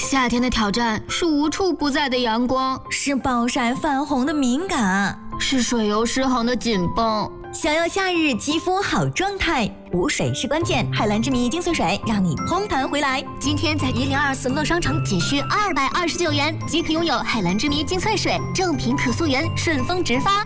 夏天的挑战是无处不在的阳光， 是暴晒泛红的敏感， 是水油失衡的紧绷。 想要夏日肌肤好状态，补水是关键。海蓝之谜精粹水让你嘭弹回来。 今天在1024乐商城仅需229元即可拥有海蓝之谜精粹水，正品可溯源，顺丰直发。